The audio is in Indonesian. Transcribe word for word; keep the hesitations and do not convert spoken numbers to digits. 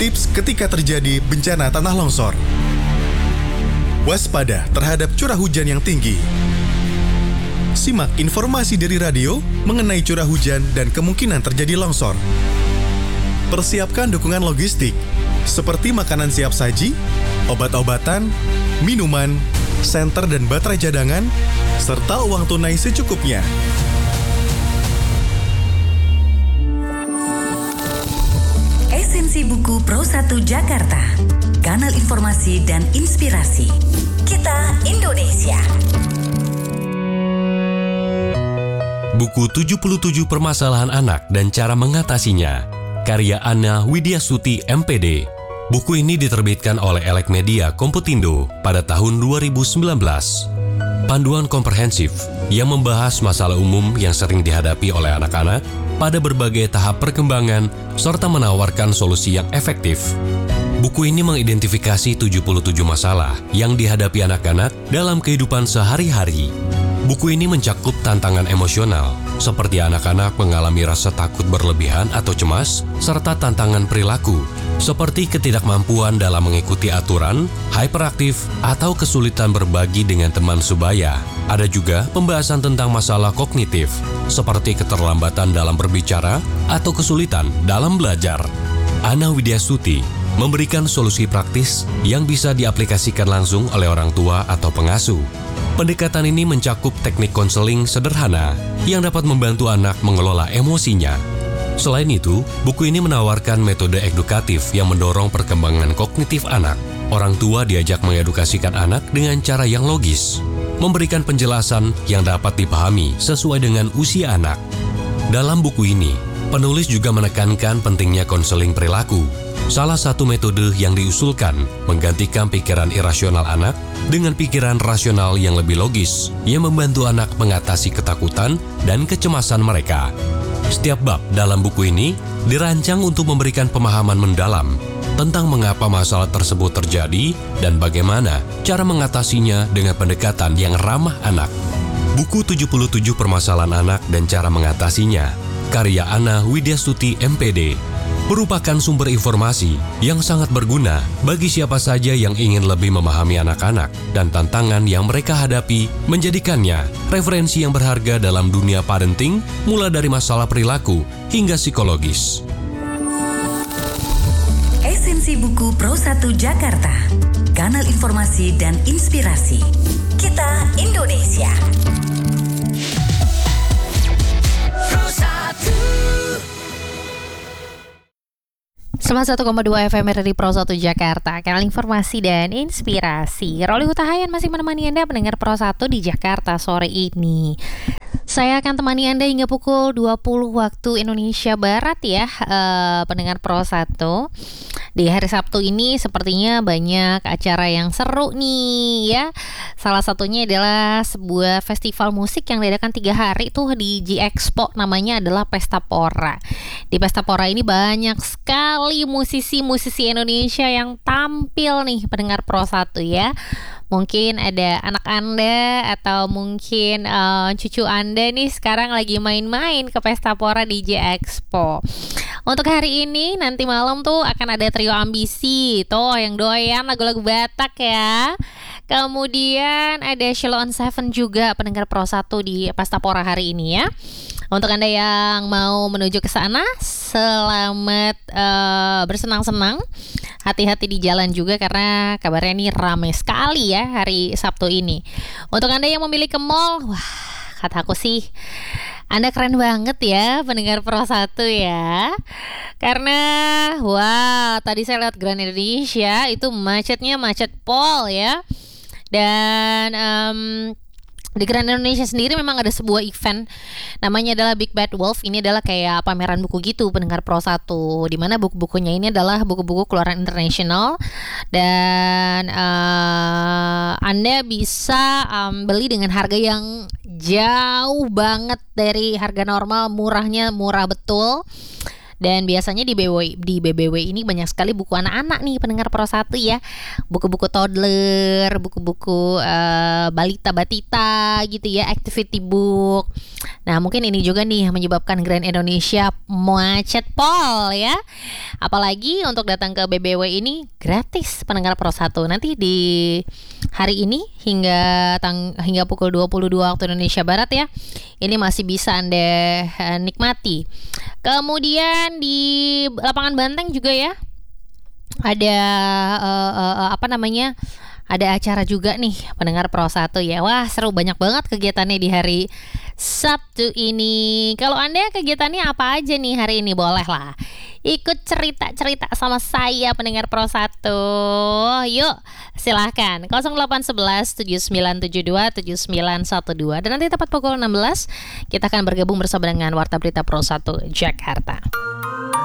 Tips ketika terjadi bencana tanah longsor. Waspada terhadap curah hujan yang tinggi. Simak informasi dari radio mengenai curah hujan dan kemungkinan terjadi longsor. Persiapkan dukungan logistik, seperti makanan siap saji, obat-obatan, minuman, senter dan baterai cadangan, serta uang tunai secukupnya. Esensi Buku Pro satu Jakarta, kanal informasi dan inspirasi. Kita Indonesia. Buku tujuh puluh tujuh Permasalahan Anak dan Cara Mengatasinya, karya Anna Widyasuti M P D. Buku ini diterbitkan oleh Elek Media Komputindo pada tahun dua ribu sembilan belas. Panduan komprehensif yang membahas masalah umum yang sering dihadapi oleh anak-anak pada berbagai tahap perkembangan serta menawarkan solusi yang efektif. Buku ini mengidentifikasi tujuh puluh tujuh masalah yang dihadapi anak-anak dalam kehidupan sehari-hari. Buku ini mencakup tantangan emosional, seperti anak-anak mengalami rasa takut berlebihan atau cemas, serta tantangan perilaku, seperti ketidakmampuan dalam mengikuti aturan, hyperaktif, atau kesulitan berbagi dengan teman sebaya. Ada juga pembahasan tentang masalah kognitif, seperti keterlambatan dalam berbicara atau kesulitan dalam belajar. Anna Widyasuti memberikan solusi praktis yang bisa diaplikasikan langsung oleh orang tua atau pengasuh. Pendekatan ini mencakup teknik konseling sederhana yang dapat membantu anak mengelola emosinya. Selain itu, buku ini menawarkan metode edukatif yang mendorong perkembangan kognitif anak. Orang tua diajak mengedukasikan anak dengan cara yang logis, memberikan penjelasan yang dapat dipahami sesuai dengan usia anak. Dalam buku ini, penulis juga menekankan pentingnya konseling perilaku. Salah satu metode yang diusulkan menggantikan pikiran irasional anak dengan pikiran rasional yang lebih logis, yang membantu anak mengatasi ketakutan dan kecemasan mereka. Setiap bab dalam buku ini dirancang untuk memberikan pemahaman mendalam tentang mengapa masalah tersebut terjadi dan bagaimana cara mengatasinya dengan pendekatan yang ramah anak. Buku tujuh puluh tujuh Permasalahan Anak dan Cara Mengatasinya, karya Anna Widyasuti M P D, merupakan sumber informasi yang sangat berguna bagi siapa saja yang ingin lebih memahami anak-anak dan tantangan yang mereka hadapi, menjadikannya referensi yang berharga dalam dunia parenting, mulai dari masalah perilaku hingga psikologis. Esensi Buku Pro satu Jakarta, kanal informasi dan inspirasi. Kita Indonesia. seratus satu koma dua F M R D Pro satu Jakarta, kanal informasi dan inspirasi. Roli Hutahayan masih menemani Anda pendengar Pro satu di Jakarta sore ini. Saya akan temani Anda hingga pukul dua puluh waktu Indonesia Barat ya, uh, pendengar Pro satu. Di hari Sabtu ini sepertinya banyak acara yang seru nih ya. Salah satunya adalah sebuah festival musik yang diadakan tiga hari tuh di G Expo, namanya adalah Pesta Pora. Di Pesta Pora ini banyak sekali musisi-musisi Indonesia yang tampil nih pendengar Pro satu ya. Mungkin ada anak Anda atau mungkin uh, cucu Anda nih sekarang lagi main-main ke Pesta Pora di G Expo. Untuk hari ini nanti malam tuh akan ada trio Ambisi, tuh yang doyan lagu-lagu Batak ya. Kemudian ada Sheila on Seven juga pendengar Pro satu di Pesta Pora hari ini ya. Untuk Anda yang mau menuju ke sana, selamat uh, bersenang-senang. Hati-hati di jalan juga karena kabarnya ini ramai sekali ya hari Sabtu ini. Untuk Anda yang memilih ke mall, wah kataku sih Anda keren banget ya pendengar Pro satu ya. Karena wah tadi saya lihat Grand Indonesia itu macetnya macet pol ya. Dan um, di Grand Indonesia sendiri memang ada sebuah event namanya adalah Big Bad Wolf. Ini adalah kayak pameran buku gitu pendengar Pro satu, di mana buku-bukunya ini adalah buku-buku keluaran internasional dan uh, Anda bisa um, beli dengan harga yang jauh banget dari harga normal, murahnya murah betul. Dan biasanya di B B W, di B B W ini banyak sekali buku anak-anak nih pendengar Pro satu ya. Buku-buku toddler, buku-buku uh, balita batita gitu ya, activity book. Nah, mungkin ini juga nih yang menyebabkan Grand Indonesia macet pol ya. Apalagi untuk datang ke B B W ini gratis pendengar Pro satu. Nanti di hari ini hingga tang hingga pukul dua puluh dua waktu Indonesia Barat ya. Ini masih bisa Anda uh, nikmati. Kemudian di lapangan Banteng juga ya. Ada uh, uh, apa namanya? Ada acara juga nih pendengar Pro satu ya. Wah, seru, banyak banget kegiatannya di hari Sabtu ini. Kalau Anda kegiatannya apa aja nih hari ini? Boleh lah ikut cerita-cerita sama saya pendengar Pro satu. Yuk, silahkan nol delapan satu satu tujuh sembilan tujuh dua tujuh sembilan satu dua. Dan nanti tepat pukul enam belas kita akan bergabung bersama dengan Warta Berita Pro satu Jakarta.